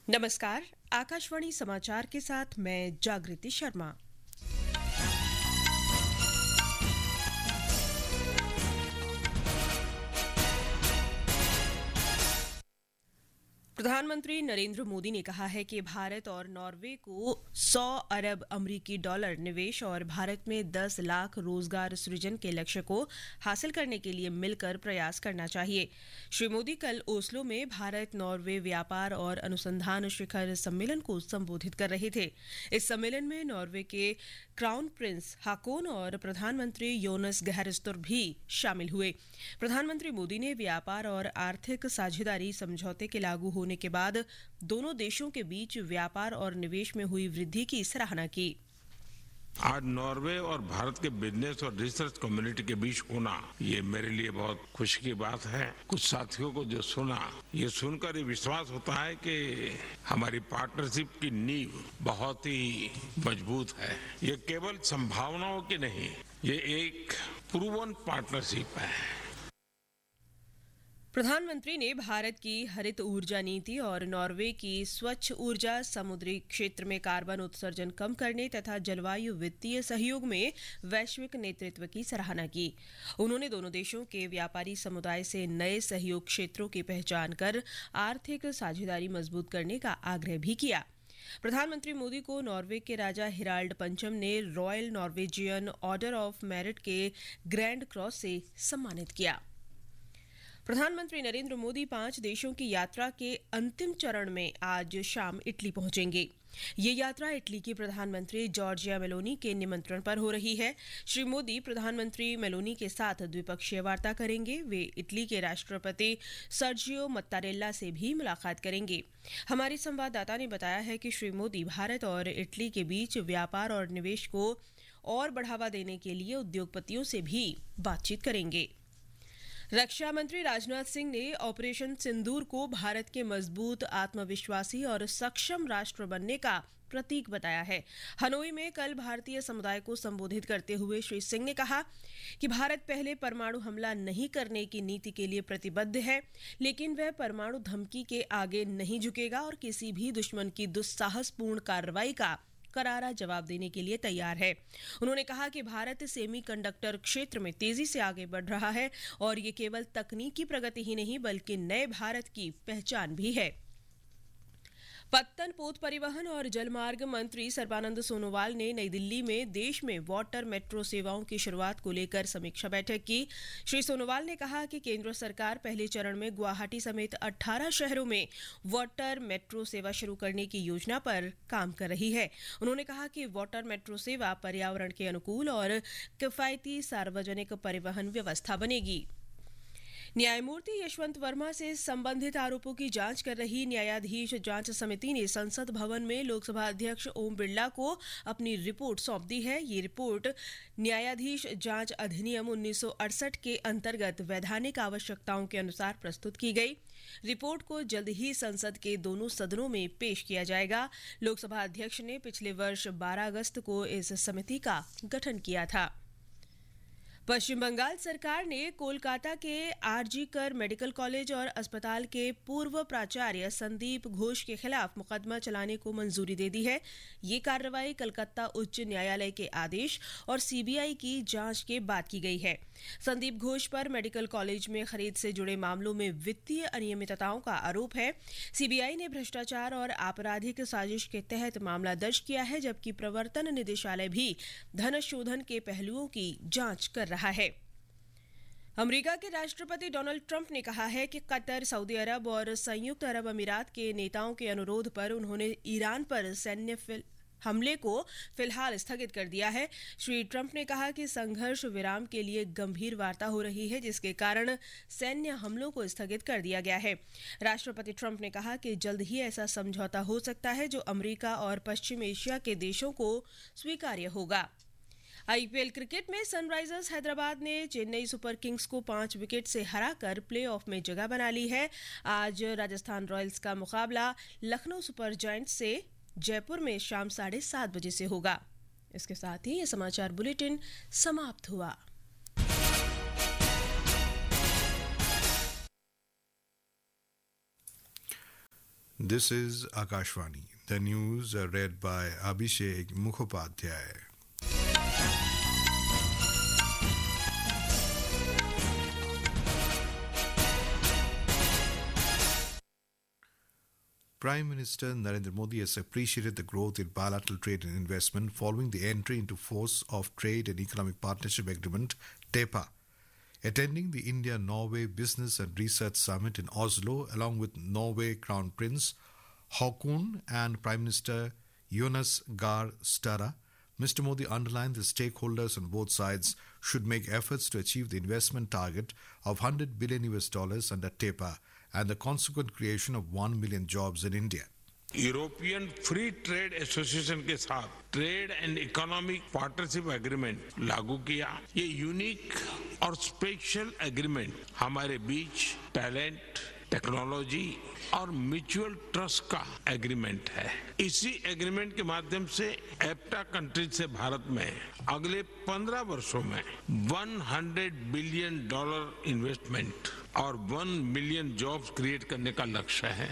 नमस्कार, आकाशवाणी समाचार के साथ मैं जागृति शर्मा। प्रधानमंत्री नरेंद्र मोदी ने कहा है कि भारत और नॉर्वे को 100 अरब अमरीकी डॉलर निवेश और भारत में 10 लाख रोजगार सृजन के लक्ष्य को हासिल करने के लिए मिलकर प्रयास करना चाहिए। श्री मोदी कल ओस्लो में भारत नॉर्वे व्यापार और अनुसंधान शिखर सम्मेलन को संबोधित कर रहे थे। इस सम्मेलन में नॉर्वे के क्राउन प्रिंस हाकोन और प्रधानमंत्री योनस गहरस्टोर भी शामिल हुए। प्रधानमंत्री मोदी ने व्यापार और आर्थिक साझेदारी समझौते के लागू होने के बाद दोनों देशों के बीच व्यापार और निवेश में हुई वृद्धि की सराहना की। आज नॉर्वे और भारत के बिजनेस और रिसर्च कम्युनिटी के बीच होना ये मेरे लिए बहुत खुशी की बात है। कुछ साथियों को जो सुना, ये सुनकर ये विश्वास होता है कि हमारी पार्टनरशिप की नींव बहुत ही मजबूत है। ये केवल संभावनाओं की नहीं, ये एक प्रूवन पार्टनरशिप है। प्रधानमंत्री ने भारत की हरित ऊर्जा नीति और नॉर्वे की स्वच्छ ऊर्जा, समुद्री क्षेत्र में कार्बन उत्सर्जन कम करने तथा जलवायु वित्तीय सहयोग में वैश्विक नेतृत्व की सराहना की। उन्होंने दोनों देशों के व्यापारी समुदाय से नए सहयोग क्षेत्रों की पहचान कर आर्थिक साझेदारी मजबूत करने का आग्रह भी किया। प्रधानमंत्री मोदी को नॉर्वे के राजा हिराल्ड पंचम ने royal Norwegian order of merit के ग्रैंड क्रॉस से सम्मानित किया। प्रधानमंत्री नरेंद्र मोदी 5 देशों की यात्रा के अंतिम चरण में आज शाम इटली पहुंचेंगे। ये यात्रा इटली की प्रधानमंत्री जॉर्जिया मेलोनी के निमंत्रण पर हो रही है। श्री मोदी प्रधानमंत्री मेलोनी के साथ द्विपक्षीय वार्ता करेंगे। वे इटली के राष्ट्रपति सर्जियो मत्तारेल्ला से भी मुलाकात करेंगे। हमारी संवाददाता ने बताया है कि श्री मोदी भारत और इटली के बीच व्यापार और निवेश को और बढ़ावा देने के लिए उद्योगपतियों से भी बातचीत करेंगे। रक्षा मंत्री राजनाथ सिंह ने ऑपरेशन सिंदूर को भारत के मजबूत, आत्मविश्वासी और सक्षम राष्ट्र बनने का प्रतीक बताया है। हनोई में कल भारतीय समुदाय को संबोधित करते हुए श्री सिंह ने कहा कि भारत पहले परमाणु हमला नहीं करने की नीति के लिए प्रतिबद्ध है, लेकिन वह परमाणु धमकी के आगे नहीं झुकेगा और किसी भी दुश्मन की दुस्साहसपूर्ण कार्रवाई का करारा जवाब देने के लिए तैयार है। उन्होंने कहा कि भारत सेमीकंडक्टर क्षेत्र में तेजी से आगे बढ़ रहा है और ये केवल तकनीकी प्रगति ही नहीं बल्कि नए भारत की पहचान भी है। पत्तन, पोत परिवहन और जलमार्ग मंत्री सर्बानंद सोनोवाल ने नई दिल्ली में देश में वाटर मेट्रो सेवाओं की शुरुआत को लेकर समीक्षा बैठक की। श्री सोनोवाल ने कहा कि केंद्र सरकार पहले चरण में गुवाहाटी समेत 18 शहरों में वाटर मेट्रो सेवा शुरू करने की योजना पर काम कर रही है। उन्होंने कहा कि वाटर मेट्रो सेवा पर्यावरण के अनुकूल और किफायती सार्वजनिक परिवहन व्यवस्था बनेगी। न्यायमूर्ति यशवंत वर्मा से संबंधित आरोपों की जांच कर रही न्यायाधीश जांच समिति ने संसद भवन में लोकसभा अध्यक्ष ओम बिरला को अपनी रिपोर्ट सौंप दी है। ये रिपोर्ट न्यायाधीश जांच अधिनियम 1968 के अंतर्गत वैधानिक आवश्यकताओं के अनुसार प्रस्तुत की गई। रिपोर्ट को जल्द ही संसद के दोनों सदनों में पेश किया जाएगा। लोकसभा अध्यक्ष ने पिछले वर्ष 12 अगस्त को इस समिति का गठन किया था। पश्चिम बंगाल सरकार ने कोलकाता के आरजी कर मेडिकल कॉलेज और अस्पताल के पूर्व प्राचार्य संदीप घोष के खिलाफ मुकदमा चलाने को मंजूरी दे दी है। ये कार्रवाई कलकत्ता उच्च न्यायालय के आदेश और सीबीआई की जांच के बाद की गई है। संदीप घोष पर मेडिकल कॉलेज में खरीद से जुड़े मामलों में वित्तीय अनियमितताओं का आरोप है। सीबीआई ने भ्रष्टाचार और आपराधिक साजिश के तहत मामला दर्ज किया है, जबकि प्रवर्तन निदेशालय भी धन शोधन के पहलुओं की जांच कर रहा है। अमेरिका के राष्ट्रपति डोनाल्ड ट्रंप ने कहा है कि कतर, सऊदी अरब और संयुक्त अरब अमीरात के नेताओं के अनुरोध पर उन्होंने ईरान पर सैन्य हमले को फिलहाल स्थगित कर दिया है। श्री ट्रंप ने कहा कि संघर्ष विराम के लिए गंभीर वार्ता हो रही है, जिसके कारण सैन्य हमलों को स्थगित कर दिया गया है। राष्ट्रपति ट्रंप ने कहा कि जल्द ही ऐसा समझौता हो सकता है जो अमेरिका और पश्चिम एशिया के देशों को स्वीकार्य होगा। आईपीएल क्रिकेट में सनराइजर्स हैदराबाद ने चेन्नई सुपर किंग्स को 5 विकेट से हराकर प्लेऑफ में जगह बना ली है। आज राजस्थान रॉयल्स का मुकाबला लखनऊ सुपर जायंट्स से जयपुर में शाम 7:30 बजे से होगा। इसके साथ ही ये समाचार बुलेटिन समाप्त हुआ। This is Akashvani. The news are read by Abhishek Mukhopadhyay. Prime Minister Narendra Modi has appreciated the growth in bilateral trade and investment following the entry into force of Trade and Economic Partnership Agreement (TEPA). Attending the India-Norway Business and Research Summit in Oslo, along with Norway Crown Prince Haakon and Prime Minister Jonas Gahr Støre, Mr. Modi underlined that stakeholders on both sides should make efforts to achieve the investment target of $100 billion under TEPA and the consequent creation of 1 million jobs in India. European free trade association के साथ trade and economic partnership agreement लागू किया। ये unique और special agreement हमारे बीच talent, technology और mutual trust का agreement है। इसी एग्रीमेंट के माध्यम से एप्टा कंट्रीज से भारत में अगले 15 वर्षों में $100 बिलियन इन्वेस्टमेंट और 1 मिलियन जॉब्स क्रिएट करने का लक्ष्य है।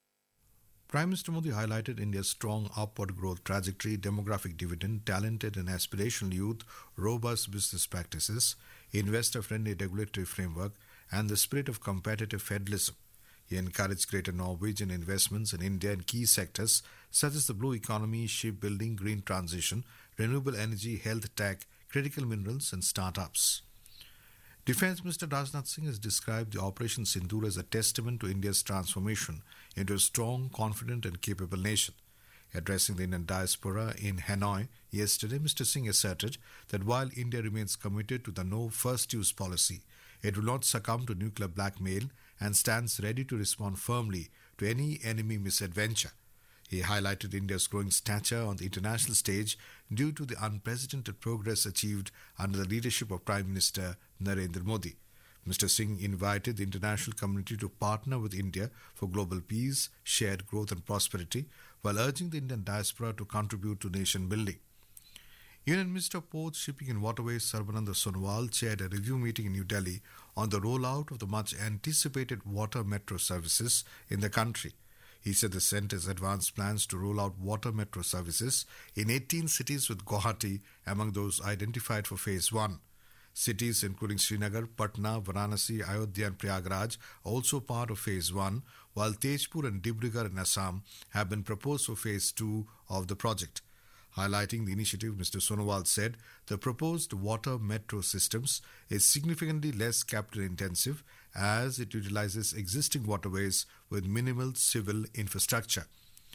Prime Minister Modi highlighted India's strong upward growth trajectory, demographic dividend, talented and aspirational youth, robust business practices, investor-friendly regulatory framework, and the spirit of competitive federalism. He encouraged greater Norwegian investments in India in key sectors such as the blue economy, shipbuilding, green transition, renewable energy, health tech, critical minerals, and startups. Defence Minister Rajnath Singh has described the Operation Sindoor as a testament to India's transformation into a strong, confident and capable nation. Addressing the Indian diaspora in Hanoi yesterday, Mr. Singh asserted that while India remains committed to the no first use policy, it will not succumb to nuclear blackmail and stands ready to respond firmly to any enemy misadventure. He highlighted India's growing stature on the international stage due to the unprecedented progress achieved under the leadership of Prime Minister Narendra Modi. Mr. Singh invited the international community to partner with India for global peace, shared growth and prosperity, while urging the Indian diaspora to contribute to nation building. Union Minister of Ports, Shipping and Waterways Sarbananda Sonowal chaired a review meeting in New Delhi on the rollout of the much-anticipated water metro services in the country. He said the centre's advanced plans to roll out water metro services in 18 cities with Guwahati among those identified for Phase 1. Cities including Srinagar, Patna, Varanasi, Ayodhya and Prayagraj are also part of Phase 1, while Tezpur and Dibrugarh in Assam have been proposed for Phase 2 of the project. Highlighting the initiative, Mr. Sonowal said the proposed water metro systems is significantly less capital intensive as it utilizes existing waterways with minimal civil infrastructure.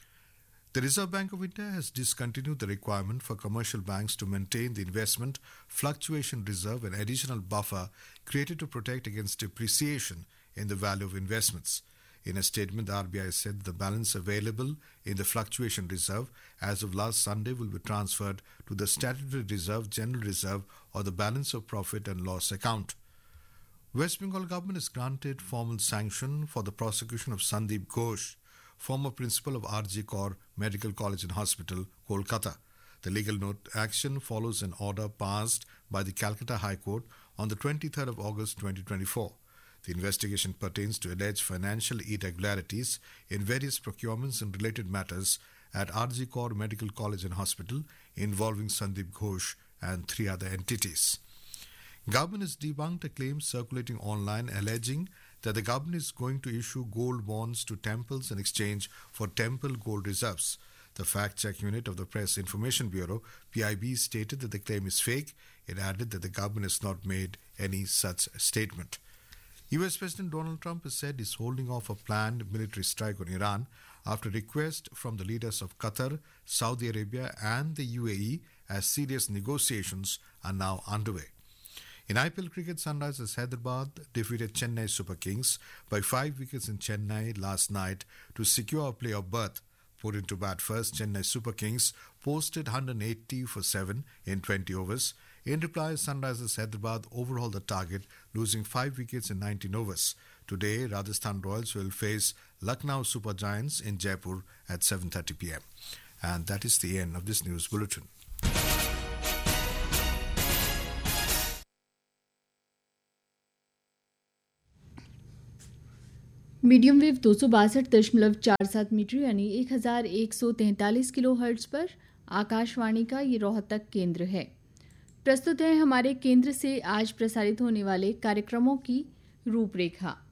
The Reserve Bank of India has discontinued the requirement for commercial banks to maintain the investment fluctuation reserve, an additional buffer created to protect against depreciation in the value of investments. In a statement, the RBI said the balance available in the fluctuation reserve as of last Sunday will be transferred to the statutory reserve, general reserve or the balance of profit and loss account. West Bengal government has granted formal sanction for the prosecution of Sandeep Ghosh, former principal of RG Kaur Medical College and Hospital, Kolkata. The legal action follows an order passed by the Calcutta High Court on the 23rd of August 2024. The investigation pertains to alleged financial irregularities in various procurements and related matters at RG Kaur Medical College and Hospital involving Sandeep Ghosh and 3 other entities. Government has debunked a claim circulating online alleging that the government is going to issue gold bonds to temples in exchange for temple gold reserves. The fact-check unit of the Press Information Bureau, PIB, stated that the claim is fake. It added that the government has not made any such statement. US President Donald Trump has said he's holding off a planned military strike on Iran after request from the leaders of Qatar, Saudi Arabia and the UAE as serious negotiations are now underway. In IPL cricket, Sunrisers Hyderabad defeated Chennai Super Kings by 5 wickets in Chennai last night to secure a playoff berth. Put into bat first, Chennai Super Kings posted 180 for 7 in 20 overs. In reply, Sunrisers Hyderabad overhauled the target, losing 5 wickets in 19 overs. Today, Rajasthan Royals will face Lucknow Super Giants in Jaipur at 7:30 p.m. And that is the end of this news bulletin. Medium wave 262.47 metre यानी 1143 kilo hertz पर आकाशवाणी का ये रोहतक केंद्र है। प्रस्तुत है हमारे केंद्र से आज प्रसारित होने वाले कार्यक्रमों की रूपरेखा।